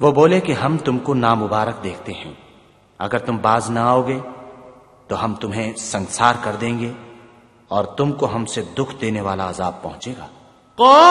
वो बोले कि हम तुमको नामुबारक देखते हैं, अगर तुम बाज ना आओगे तो हम तुम्हें संसार कर देंगे और तुमको हमसे दुख देने वाला अजाब पहुंचेगा।